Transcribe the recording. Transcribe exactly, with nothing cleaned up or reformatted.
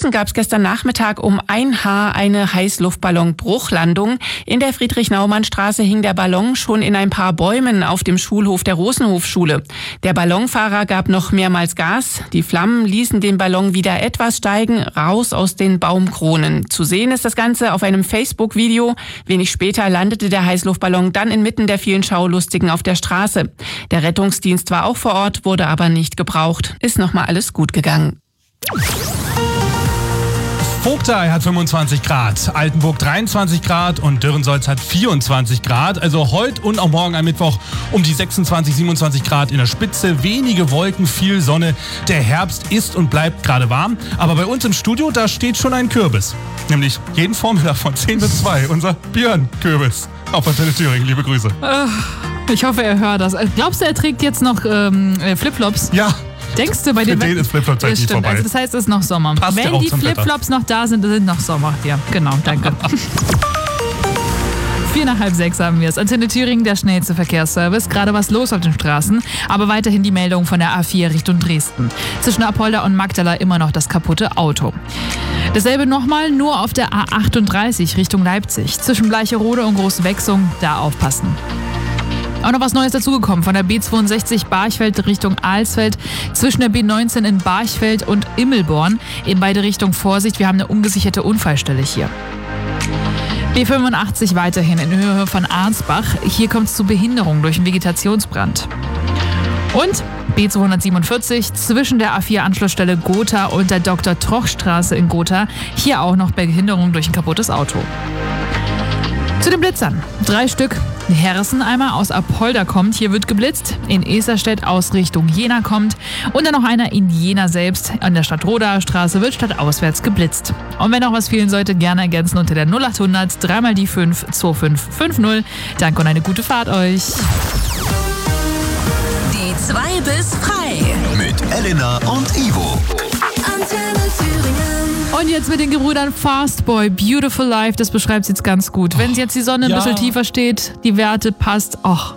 Dresden gab es gestern Nachmittag um ein Haar eine Heißluftballon-Bruchlandung. In der Friedrich-Naumann-Straße hing der Ballon schon in ein paar Bäumen auf dem Schulhof der Rosenhofschule. Der Ballonfahrer gab noch mehrmals Gas. Die Flammen ließen den Ballon wieder etwas steigen, raus aus den Baumkronen. Zu sehen ist das Ganze auf einem Facebook-Video. Wenig später landete der Heißluftballon dann inmitten der vielen Schaulustigen auf der Straße. Der Rettungsdienst war auch vor Ort, wurde aber nicht gebraucht. Ist nochmal alles gut gegangen. Vogtei hat fünfundzwanzig Grad, Altenburg dreiundzwanzig Grad und Dürrensolz hat vierundzwanzig Grad. Also heute und auch morgen am Mittwoch um die sechsundzwanzig, siebenundzwanzig Grad in der Spitze. Wenige Wolken, viel Sonne. Der Herbst ist und bleibt gerade warm. Aber bei uns im Studio, da steht schon ein Kürbis. Nämlich jeden Vormittag von zehn bis zwei. Unser Björn-Kürbis. Auf Antenne Thüringen. Liebe Grüße. Ich hoffe, er hört das. Glaubst du, er trägt jetzt noch ähm, Flipflops? Ja. Denkst du, bei Für den den ist Flipflop-Zeit nicht vorbei. Also das heißt, es ist noch Sommer. Passt ja Wenn auch die zum Flipflops noch da sind, sind noch Sommer. Ja, genau, danke. Vier nach halb sechs haben wir es. Antenne Thüringen, der schnellste Verkehrsservice. Gerade was los auf den Straßen, aber weiterhin die Meldung von der A vier Richtung Dresden. Zwischen Apolda und Magdala immer noch das kaputte Auto. Dasselbe nochmal, nur auf der A achtunddreißig Richtung Leipzig. Zwischen Bleicherode und Großwechsung, da aufpassen. Auch noch was Neues dazugekommen von der B zweiundsechzig Barchfeld Richtung Alsfeld, zwischen der B neunzehn in Barchfeld und Immelborn. In beide Richtungen Vorsicht, wir haben eine ungesicherte Unfallstelle hier. B fünfundachtzig weiterhin in Höhe von Arnsbach. Hier kommt es zu Behinderung durch einen Vegetationsbrand. Und B zweihundertsiebenundvierzig zwischen der A vier Anschlussstelle Gotha und der Doktor Troch Straße in Gotha. Hier auch noch Behinderung durch ein kaputtes Auto. Zu den Blitzern. Drei Stück. Herressen einmal aus Apolda kommt, hier wird geblitzt. In Esterstedt aus Richtung Jena kommt. Und dann noch einer in Jena selbst. An der Stadtrodaer Straße wird stadtauswärts geblitzt. Und wenn noch was fehlen sollte, gerne ergänzen unter der null achthundert dreimal die fünf zwei fünf fünf null. Danke und eine gute Fahrt euch. Die zwei bis frei. Mit Elena und Ivo. Antenne Thüringen. Und jetzt mit den Gebrüdern Fastboy, Beautiful Life, das beschreibt es jetzt ganz gut. Wenn jetzt die Sonne ein Ja. bisschen tiefer steht, die Werte passt, och,